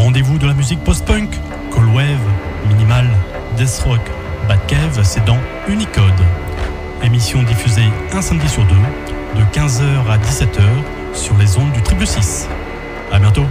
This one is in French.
rendez-vous de la musique post-punk, cold wave, minimal, death rock, bad cave, c'est dans Unicode. Émission diffusée un samedi sur deux, de 15h à 17h, sur les ondes du Triple 6. À bientôt.